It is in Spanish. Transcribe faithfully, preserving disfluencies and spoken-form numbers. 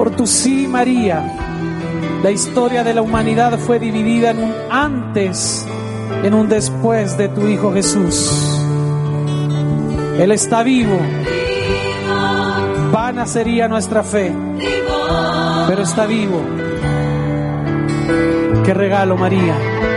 Por tu sí, María, la historia de la humanidad fue dividida en un antes, en un después de tu Hijo Jesús. Él está vivo. Vana sería nuestra fe, pero está vivo. Qué regalo, María.